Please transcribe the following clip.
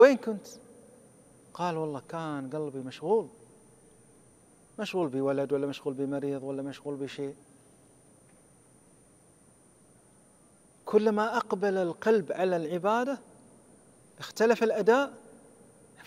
وين كنت؟ قال والله كان قلبي مشغول بولد، ولا مشغول بمريض، ولا مشغول بشيء. كلما أقبل القلب على العبادة اختلف الأداء